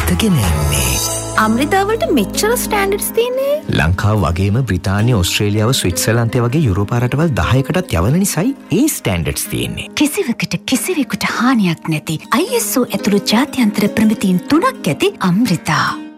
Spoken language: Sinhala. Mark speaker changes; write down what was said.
Speaker 1: අදගෙන එන්නේ.
Speaker 2: අමෘතාවලට මෙච්චර ස්ටෑන්ඩඩ්ස් තියෙන්නේ.
Speaker 1: ලංකාව වගේම බ්‍රිතාන්‍ය, ඕස්ට්‍රේලියාව, ස්විට්සර්ලන්තය වගේ යුරෝපා රටවල් 10කටත් යවන නිසායි ඒ ස්ටෑන්ඩඩ්ස් තියෙන්නේ.
Speaker 3: කිසිවකට කිසිවෙකුට හානියක් නැති ISO ඇතුළු ජාත්‍යන්තර ප්‍රමිතීන් 3ක් ඇති අමෘතා.